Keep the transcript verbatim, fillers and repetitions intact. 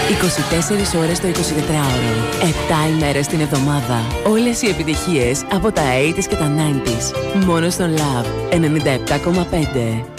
είκοσι τέσσερις ώρες το εικοσιτετράωρο, επτά ημέρες την εβδομάδα. Όλες οι επιτυχίες από τα ογδόντα και τα ενενήντα. Μόνο στον Love ενενήντα επτά κόμμα πέντε.